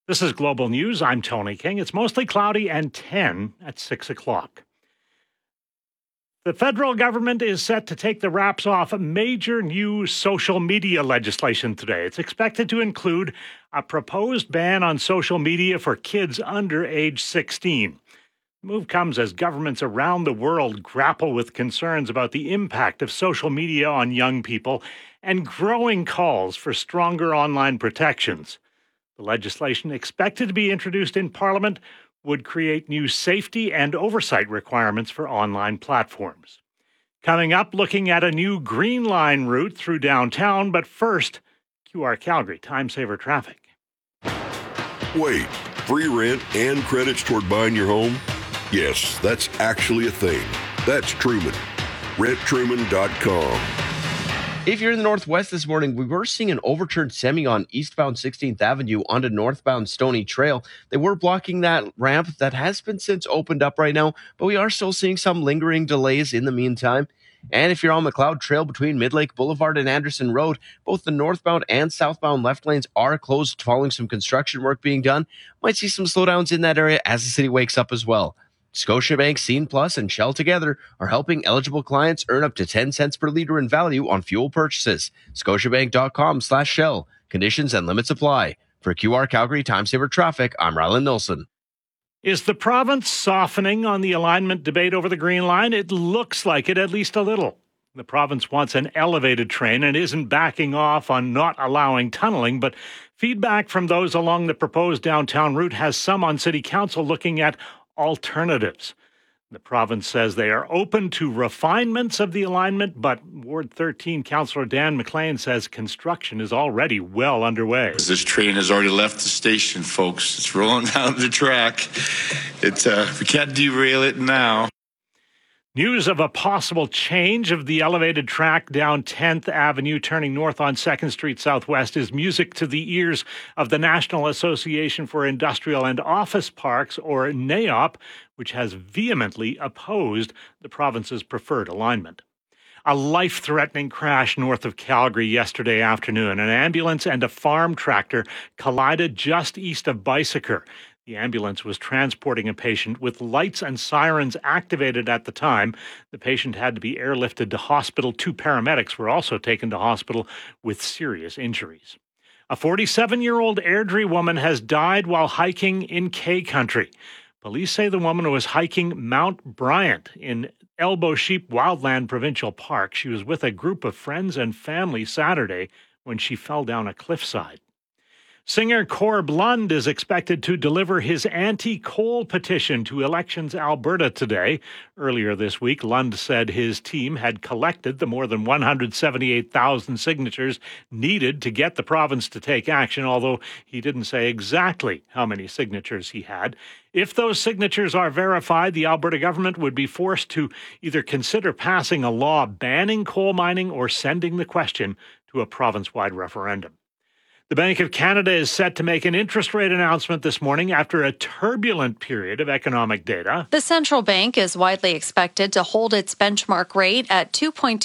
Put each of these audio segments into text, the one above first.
This is Global News. I'm Tony King. It's mostly cloudy and 10 at 6 o'clock. The federal government is set to take the wraps off major new social media legislation today. It's expected to include a proposed ban on social media for kids under age 16. The move comes as governments around the world grapple with concerns about the impact of social media on young people and growing calls for stronger online protections. The legislation, expected to be introduced in Parliament, would create new safety and oversight requirements for online platforms. Coming up, looking at a new Green Line route through downtown, but first, QR Calgary Time Saver Traffic. Wait, free rent and credits toward buying your home? Yes, that's actually a thing. That's Truman. RentTruman.com. If you're in the Northwest this morning, we were seeing an overturned semi on eastbound 16th Avenue onto northbound Stony Trail. They were blocking that ramp that has been since opened up right now, but we are still seeing some lingering delays in the meantime. And if you're on McLeod Trail between Midlake Boulevard and Anderson Road, both the northbound and southbound left lanes are closed following some construction work being done. Might see some slowdowns in that area as the city wakes up as well. Scotiabank, Scene Plus, and Shell together are helping eligible clients earn up to 10 cents per liter in value on fuel purchases. Scotiabank.com/Shell. Conditions and limits apply. For QR Calgary Time Saver Traffic, I'm Rylan Nilsson. Is the province softening on the alignment debate over the Green Line? It looks like it, at least a little. The province wants an elevated train and isn't backing off on not allowing tunneling, but feedback from those along the proposed downtown route has some on City Council looking at alternatives. The province says they are open to refinements of the alignment, but Ward 13 Councillor Dan McLean says construction is already well underway. This train has already left the station, folks. It's rolling down the track. We can't derail it now. News of a possible change of the elevated track down 10th Avenue turning north on 2nd Street Southwest is music to the ears of the National Association for Industrial and Office Parks, or NAOP, which has vehemently opposed the province's preferred alignment. A life-threatening crash north of Calgary yesterday afternoon. An ambulance and a farm tractor collided just east of Bicycle. The ambulance was transporting a patient with lights and sirens activated at the time. The patient had to be airlifted to hospital. 2 paramedics were also taken to hospital with serious injuries. A 47-year-old Airdrie woman has died while hiking in K Country. Police say the woman was hiking Mount Bryant in Elbow Sheep Wildland Provincial Park. She was with a group of friends and family Saturday when she fell down a cliffside. Singer Corb Lund is expected to deliver his anti-coal petition to Elections Alberta today. Earlier this week, Lund said his team had collected the more than 178,000 signatures needed to get the province to take action, although he didn't say exactly how many signatures he had. If those signatures are verified, the Alberta government would be forced to either consider passing a law banning coal mining or sending the question to a province-wide referendum. The Bank of Canada is set to make an interest rate announcement this morning after a turbulent period of economic data. The central bank is widely expected to hold its benchmark rate at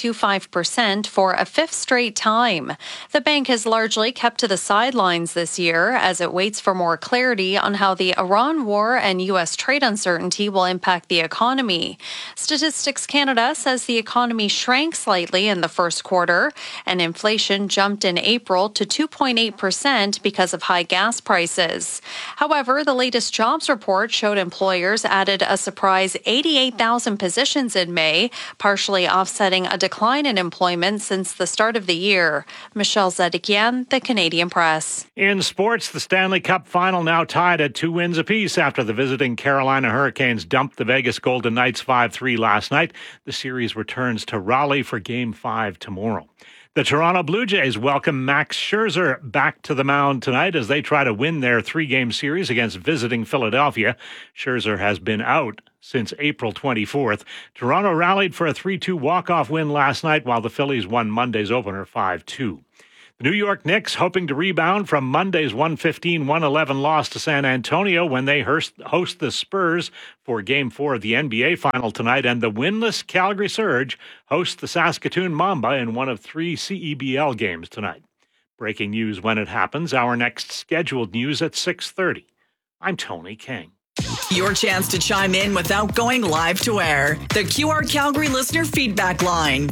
2.25% for a 5th straight time. The bank has largely kept to the sidelines this year as it waits for more clarity on how the Iran war and U.S. trade uncertainty will impact the economy. Statistics Canada says the economy shrank slightly in the first quarter, and inflation jumped in April to 2.8% because of high gas prices. However, the latest jobs report showed employers added a surprise 88,000 positions in May, partially offsetting a decline in employment since the start of the year. Michelle Zedekian, The Canadian Press. In sports, the Stanley Cup final now tied at 2 wins apiece after the visiting Carolina Hurricanes dumped the Vegas Golden Knights 5-3 last night. The series returns to Raleigh for Game 5 tomorrow. The Toronto Blue Jays welcome Max Scherzer back to the mound tonight as they try to win their 3-game series against visiting Philadelphia. Scherzer has been out since April 24th. Toronto rallied for a 3-2 walk-off win last night while the Phillies won Monday's opener 5-2. The New York Knicks hoping to rebound from Monday's 115-111 loss to San Antonio when they host the Spurs for Game 4 of the NBA Final tonight, and the winless Calgary Surge host the Saskatoon Mamba in one of 3 CEBL games tonight. Breaking news when it happens. Our next scheduled news at 6:30. I'm Tony King. Your chance to chime in without going live to air. The QR Calgary listener feedback line,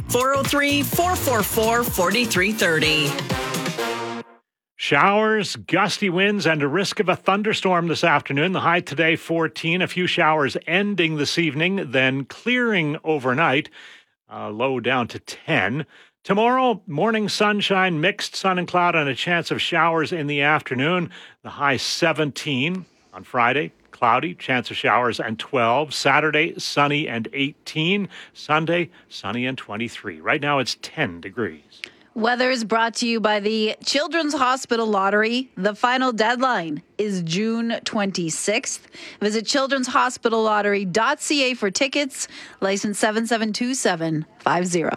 403-444-4330. Showers, gusty winds, and a risk of a thunderstorm this afternoon. The high today, 14. A few showers ending this evening, then clearing overnight. Low down to 10. Tomorrow, morning sunshine, mixed sun and cloud, and a chance of showers in the afternoon. The high 17. On Friday, cloudy, chance of showers, and 12. Saturday, sunny and 18. Sunday, sunny and 23. Right now, it's 10 degrees. Weather is brought to you by the Children's Hospital Lottery. The final deadline is June 26th. Visit childrenshospitallottery.ca for tickets. License 772-750.